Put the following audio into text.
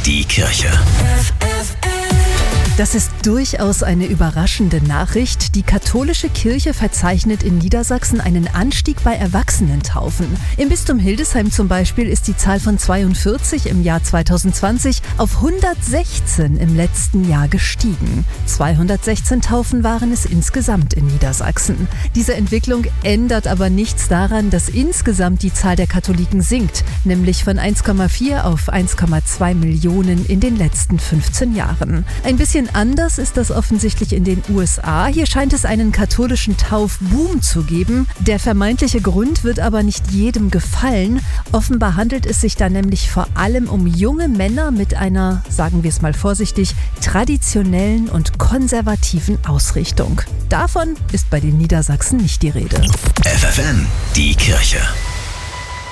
die Kirche. Das ist durchaus eine überraschende Nachricht. Die katholische Kirche verzeichnet in Niedersachsen einen Anstieg bei Erwachsenentaufen. Im Bistum Hildesheim zum Beispiel ist die Zahl von 42 im Jahr 2020 auf 116 im letzten Jahr gestiegen. 216 Taufen waren es insgesamt in Niedersachsen. Diese Entwicklung ändert aber nichts daran, dass insgesamt die Zahl der Katholiken sinkt, nämlich von 1,4 auf 1,2 Millionen in den letzten 15 Jahren. Ein bisschen anders ist das offensichtlich in den USA. Hier scheint es einen katholischen Taufboom zu geben. Der vermeintliche Grund wird aber nicht jedem gefallen. Offenbar handelt es sich da nämlich vor allem um junge Männer mit einer, sagen wir es mal vorsichtig, traditionellen und konservativen Ausrichtung. Davon ist bei den Niedersachsen nicht die Rede. FFN, die Kirche.